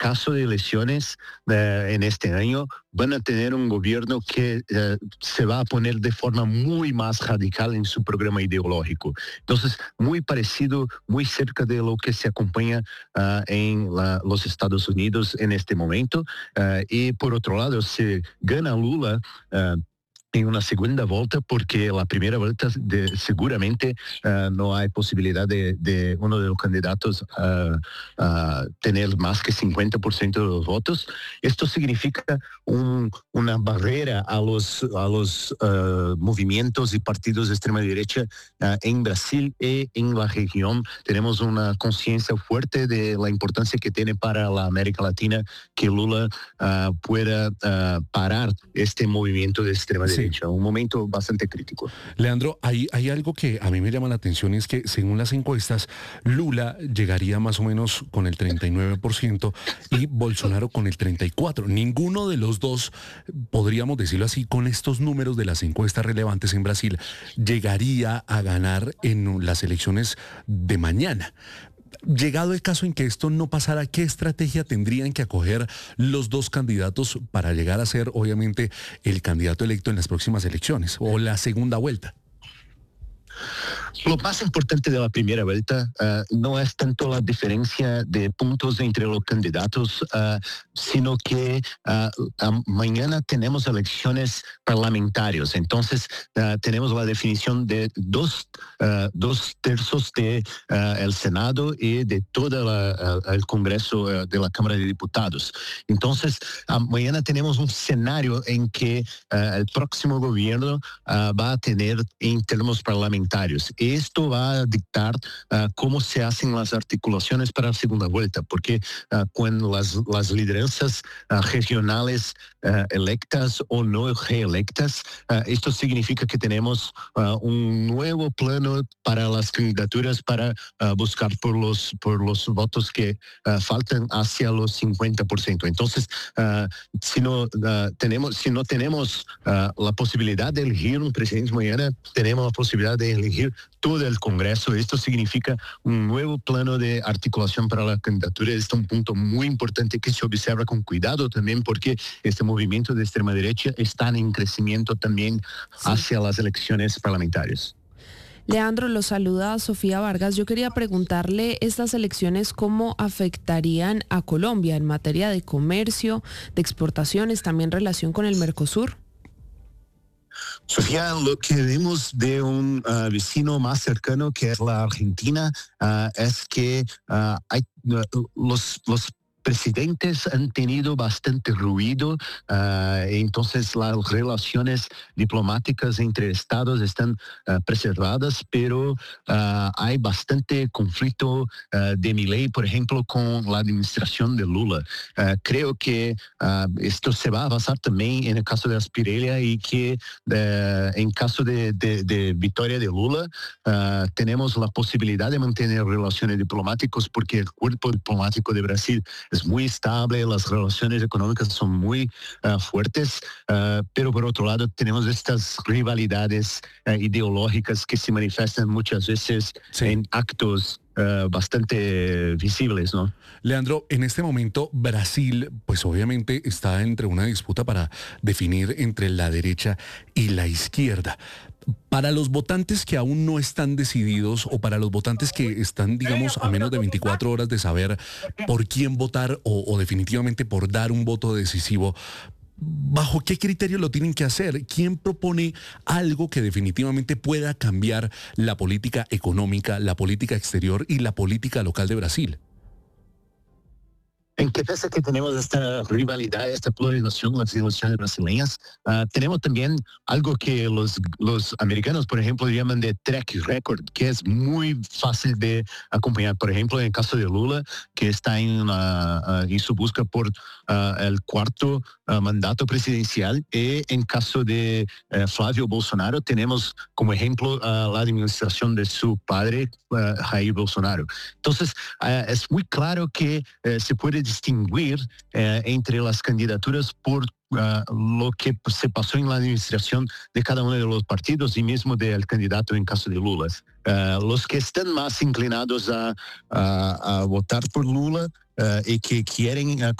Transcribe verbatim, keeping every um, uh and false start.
caso de elecciones uh, en este año, van a tener un gobierno que uh, se va a poner de forma muy más radical en su programa ideológico. Entonces, muy parecido, muy cerca de lo que se acompaña uh, en la, los Estados Unidos en este momento. Uh, y por otro lado, si gana Lula uh, en una segunda vuelta, porque la primera vuelta de, seguramente uh, no hay posibilidad de, de uno de los candidatos uh, uh, tener más que cincuenta por ciento de los votos. Esto significa un, una barrera a los, a los uh, movimientos y partidos de extrema derecha uh, en Brasil y en la región. Tenemos una conciencia fuerte de la importancia que tiene para la América Latina que Lula uh, pueda uh, parar este movimiento de extrema derecha. Sí. Un momento bastante crítico. Leandro, hay, hay algo que a mí me llama la atención, es que según las encuestas, Lula llegaría más o menos con el treinta y nueve por ciento y Bolsonaro con el treinta y cuatro por ciento. Ninguno de los dos, podríamos decirlo así, con estos números de las encuestas relevantes en Brasil, llegaría a ganar en las elecciones de mañana. Llegado el caso en que esto no pasara, ¿qué estrategia tendrían que acoger los dos candidatos para llegar a ser, obviamente, el candidato electo en las próximas elecciones o la segunda vuelta? Lo más importante de la primera vuelta uh, no es tanto la diferencia de puntos entre los candidatos, uh, sino que uh, uh, mañana tenemos elecciones parlamentarias. Entonces, uh, tenemos la definición de dos, uh, dos tercios de uh, el Senado y de todo la, uh, el Congreso uh, de la Cámara de Diputados. Entonces, uh, mañana tenemos un escenario en que uh, el próximo gobierno uh, va a tener en términos parlamentarios. Esto va a dictar uh, cómo se hacen las articulaciones para la segunda vuelta, porque uh, cuando las, las lideranzas uh, regionales uh, electas o no reelectas, uh, esto significa que tenemos uh, un nuevo plano para las candidaturas para uh, buscar por los, por los votos que uh, faltan hacia los cincuenta por ciento. Entonces, uh, si, no, uh, tenemos, si no tenemos uh, la posibilidad de elegir un presidente mañana, tenemos la posibilidad de elegir todo el Congreso. Esto significa un nuevo plano de articulación para la candidatura. Este es un punto muy importante que se observa con cuidado también, porque este movimiento de extrema derecha está en crecimiento también sí. hacia las elecciones parlamentarias. Leandro, lo saluda Sofía Vargas. Yo quería preguntarle, ¿estas elecciones cómo afectarían a Colombia en materia de comercio, de exportaciones, también relación con el Mercosur? Sofía, lo que vemos de un uh, vecino más cercano que es la Argentina uh, es que uh, hay uh, los, los presidentes han tenido bastante ruido, uh, entonces las relaciones diplomáticas entre estados están uh, preservadas, pero uh, hay bastante conflicto uh, de Milei, por ejemplo, con la administración de Lula. Uh, creo que uh, esto se va a basar también en el caso de Aspirelia y que uh, en caso de, de, de victoria de Lula uh, tenemos la posibilidad de mantener relaciones diplomáticas porque el cuerpo diplomático de Brasil es muy estable, las relaciones económicas son muy uh, fuertes, uh, pero por otro lado tenemos estas rivalidades uh, ideológicas que se manifiestan muchas veces sí. en actos Uh, bastante visibles, ¿no? Leandro, en este momento Brasil, pues obviamente está entre una disputa para definir entre la derecha y la izquierda. Para los votantes que aún no están decididos o para los votantes que están, digamos, a menos de veinticuatro horas de saber por quién votar o, o definitivamente por dar un voto decisivo, ¿bajo qué criterio lo tienen que hacer? ¿Quién propone algo que definitivamente pueda cambiar la política económica, la política exterior y la política local de Brasil? En que pese que tenemos esta rivalidad, esta polarización en las elecciones brasileñas, uh, tenemos también algo que los, los americanos, por ejemplo, llaman de track record, que es muy fácil de acompañar. Por ejemplo, en el caso de Lula, que está en, una, uh, en su busca por uh, el cuarto uh, mandato presidencial, y en caso de uh, Flávio Bolsonaro, tenemos como ejemplo uh, la administración de su padre, uh, Jair Bolsonaro. Entonces, uh, es muy claro que uh, se puede distinguir eh, entre las candidaturas por uh, lo que se pasó en la administración de cada uno de los partidos y mismo del candidato en caso de Lula. Uh, los que están más inclinados a, a, a votar por Lula uh, y que quieren uh,